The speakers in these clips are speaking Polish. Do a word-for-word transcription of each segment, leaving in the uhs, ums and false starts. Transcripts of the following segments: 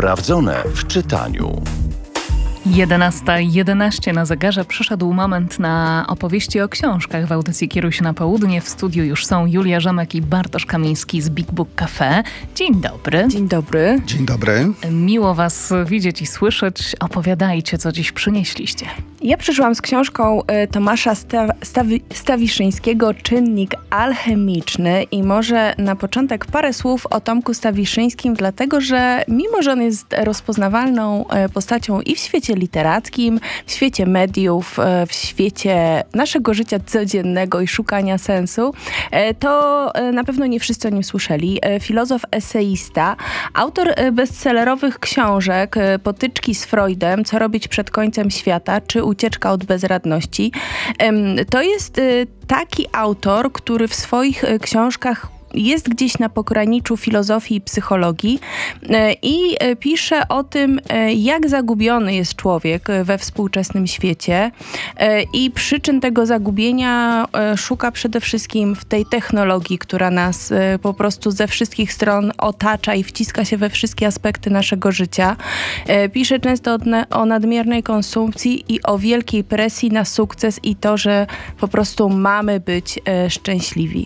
Sprawdzone w czytaniu. jedenasta jedenaście na zegarze. Przyszedł moment na opowieści o książkach w audycji Kieruj się na południe. W studiu już są Julia Rzemek i Bartosz Kamiński z Big Book Cafe. Dzień dobry. Dzień dobry. Dzień dobry. Miło was widzieć i słyszeć. Opowiadajcie, co dziś przynieśliście. Ja przyszłam z książką y, Tomasza Sta- Stawi- Stawiszyńskiego Czynnik alchemiczny i może na początek parę słów o Tomku Stawiszyńskim, dlatego że mimo, że on jest rozpoznawalną y, postacią i w świecie literackim, w świecie mediów, y, w świecie naszego życia codziennego i szukania sensu, y, to y, na pewno nie wszyscy o nim słyszeli. Y, filozof, eseista, autor y, bestsellerowych książek y, Potyczki z Freudem, Co robić przed końcem świata, czy Ucieczka od bezradności. To jest taki autor, który w swoich książkach jest gdzieś na pograniczu filozofii i psychologii i pisze o tym, jak zagubiony jest człowiek we współczesnym świecie i przyczyn tego zagubienia szuka przede wszystkim w tej technologii, która nas po prostu ze wszystkich stron otacza i wciska się we wszystkie aspekty naszego życia. Pisze często o nadmiernej konsumpcji i o wielkiej presji na sukces i to, że po prostu mamy być szczęśliwi.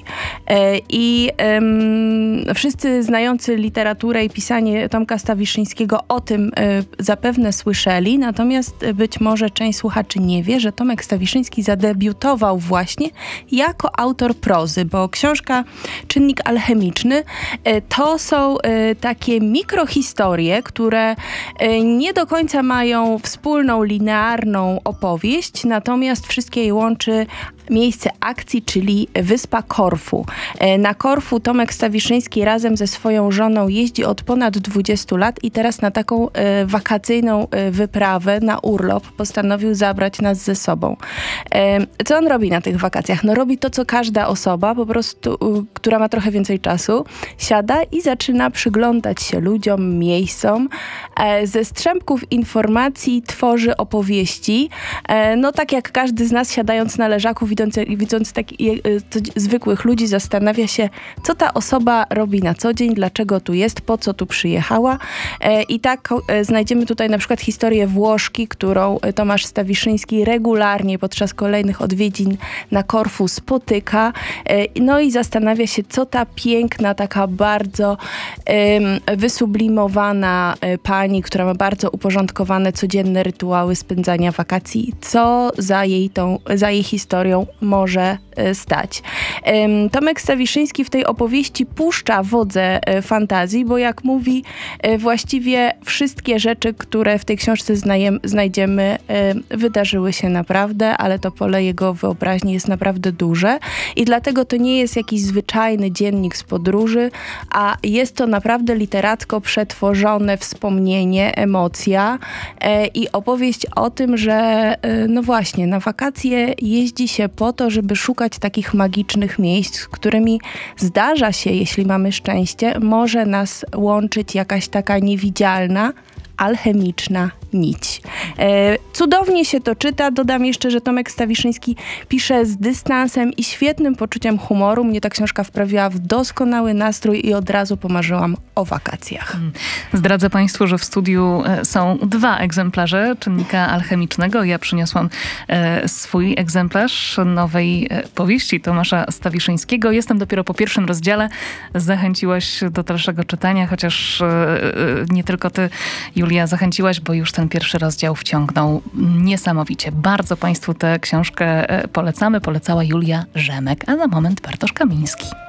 I Um, wszyscy znający literaturę i pisanie Tomka Stawiszyńskiego o tym y, zapewne słyszeli, natomiast być może część słuchaczy nie wie, że Tomek Stawiszyński zadebiutował właśnie jako autor prozy, bo książka Czynnik alchemiczny y, to są y, takie mikrohistorie, które y, nie do końca mają wspólną, linearną opowieść, natomiast wszystkie je łączy miejsce akcji, czyli wyspa Korfu. Na Korfu Tomek Stawiszyński razem ze swoją żoną jeździ od ponad dwudziestu lat i teraz na taką e, wakacyjną e, wyprawę, na urlop postanowił zabrać nas ze sobą. E, co on robi na tych wakacjach? No robi to, co każda osoba, po prostu, u, która ma trochę więcej czasu, siada i zaczyna przyglądać się ludziom, miejscom. E, ze strzępków informacji tworzy opowieści. E, no tak jak każdy z nas siadając na leżaku, widząc, widząc takich zwykłych ludzi, zastanawia się, co ta osoba robi na co dzień, dlaczego tu jest, po co tu przyjechała. E, I tak e, znajdziemy tutaj na przykład historię Włoszki, którą Tomasz Stawiszyński regularnie podczas kolejnych odwiedzin na Korfu spotyka. E, no i zastanawia się, co ta piękna, taka bardzo e, wysublimowana e, pani, która ma bardzo uporządkowane codzienne rytuały spędzania wakacji, co za jej, tą, za jej historią może e, stać. E, Tomek Stawiszyński w tej opowieści puszcza wodze e, fantazji, bo jak mówi, e, właściwie wszystkie rzeczy, które w tej książce znajem, znajdziemy, e, wydarzyły się naprawdę, ale to pole jego wyobraźni jest naprawdę duże i dlatego to nie jest jakiś zwyczajny dziennik z podróży, a jest to naprawdę literacko przetworzone wspomnienie, emocja e, i opowieść o tym, że e, no właśnie, na wakacje jeździ się po to, żeby szukać takich magicznych miejsc, z którymi zdarza się, jeśli mamy szczęście, może nas łączyć jakaś taka niewidzialna, alchemiczna nić. E, cudownie się to czyta. Dodam jeszcze, że Tomek Stawiszyński pisze z dystansem i świetnym poczuciem humoru. Mnie ta książka wprawiła w doskonały nastrój i od razu pomarzyłam o wakacjach. Zdradzę Państwu, że w studiu są dwa egzemplarze Czynnika alchemicznego. Ja przyniosłam e, swój egzemplarz nowej e, powieści Tomasza Stawiszyńskiego. Jestem dopiero po pierwszym rozdziale. Zachęciłaś do dalszego czytania, chociaż e, nie tylko ty, Julia, zachęciłaś, bo już ten pierwszy rozdział wciągnął niesamowicie. Bardzo Państwu tę książkę polecamy. Polecała Julia Rzemek, a za moment Bartosz Kamiński.